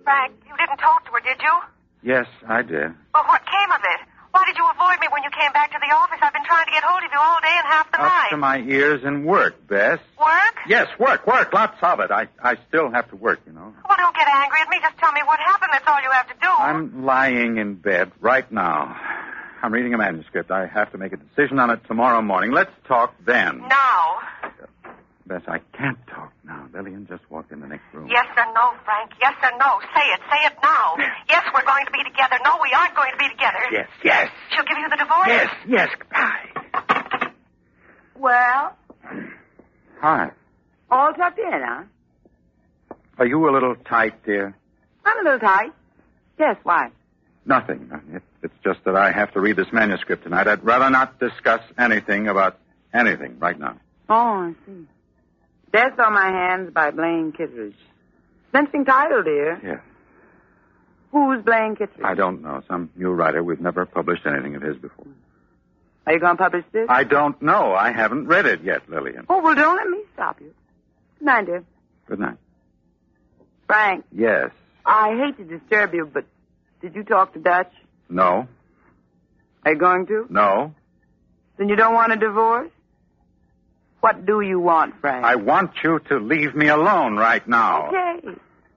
Frank, you didn't talk to her, did you? Yes, I did. Well, what came of it? Why did you avoid me when you came back to the office? I've been trying to get hold of you all day and half the night. Up to my ears in work, Bess. Work? Yes, work. Lots of it. I still have to work, you know. Well, don't get angry at me. Just tell me what happened. That's all you have to do. I'm lying in bed right now. I'm reading a manuscript. I have to make a decision on it tomorrow morning. Let's talk then. Now. Bess, I can't talk now. Lillian just walked in the next room. Yes or no, Frank? Yes or no? Say it. Say it now. Yes, we're going to be together. No, we aren't going to be together. Yes. She'll give you the divorce? Yes. Goodbye. Well, Hi. all tucked in, huh? Are you a little tight, dear? I'm a little tight. Yes, why? Nothing. It's just that I have to read this manuscript tonight. I'd rather not discuss anything about anything right now. Oh, I see. Death on My Hands by Blaine Kittredge. Interesting title, dear. Yes. Who's Blaine Kittredge? I don't know. Some new writer. We've never published anything of his before. Are you going to publish this? I don't know. I haven't read it yet, Lillian. Oh, well, don't let me stop you. Good night, dear. Good night. Frank, Yes. I hate to disturb you, but did you talk to Dutch? No. Are you going to? No. Then you don't want a divorce? What do you want, Frank? I want you to leave me alone right now. Okay.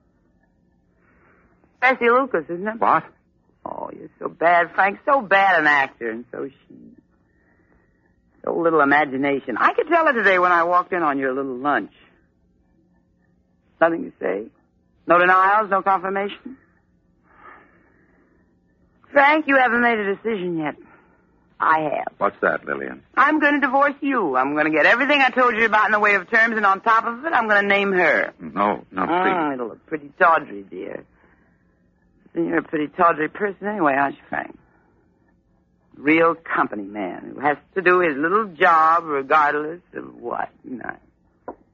Bessie Lucas, isn't it? What? Oh, you're so bad, Frank. So bad an actor, and so she. So little imagination. I could tell her today when I walked in on your little lunch. Nothing to say? No denials, no confirmation? Frank, you haven't made a decision yet. I have. What's that, Lillian? I'm going to divorce you. I'm going to get everything I told you about in the way of terms, and on top of it, I'm going to name her. No, please. It'll look pretty tawdry, dear. Then you're a pretty tawdry person anyway, aren't you, Frank? Real company man who has to do his little job regardless of what, you know.